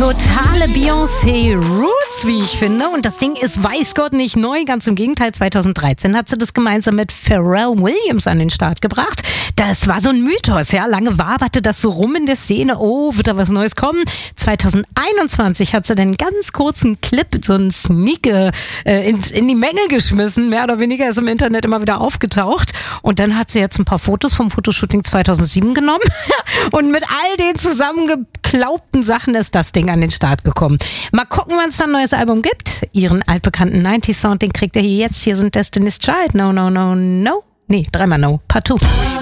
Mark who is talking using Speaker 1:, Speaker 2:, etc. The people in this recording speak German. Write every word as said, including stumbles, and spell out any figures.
Speaker 1: Totale Beyoncé Roots, wie ich finde. Und das Ding ist, weiß Gott, nicht neu. Ganz im Gegenteil, zweitausenddreizehn hat sie das gemeinsam mit Pharrell Williams an den Start gebracht. Das war so ein Mythos, ja. Lange waberte das so rum in der Szene. Oh, wird da was Neues kommen? zweitausendeinundzwanzig hat sie den ganz kurzen Clip, so einen Sneak äh, ins, in die Menge geschmissen. Mehr oder weniger ist im Internet immer wieder aufgetaucht. Und dann hat sie jetzt ein paar Fotos vom Fotoshooting zweitausendsieben genommen. Und mit all den zusammengeklaubten Sachen ist das Ding an den Start gekommen. Mal gucken, wann es dann ein neues Album gibt. Ihren altbekannten neunziger Sound, den kriegt ihr hier jetzt. Hier sind Destiny's Child. No, no, no, no. Nee, dreimal no. Part zwei.